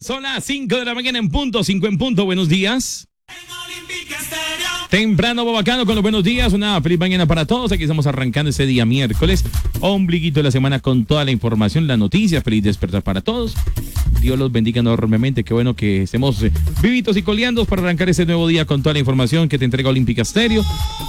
Son las 5 de la mañana en punto, 5 en punto. Buenos días. Temprano, Bobacano, con los buenos días. Una feliz mañana para todos. Aquí estamos arrancando este día miércoles. Ombliguito de la semana con toda la información, las noticias. Feliz despertar para todos. Dios los bendiga enormemente. Qué bueno que estemos vivitos y coleandos para arrancar este nuevo día con toda la información que te entrega Olímpica Estéreo.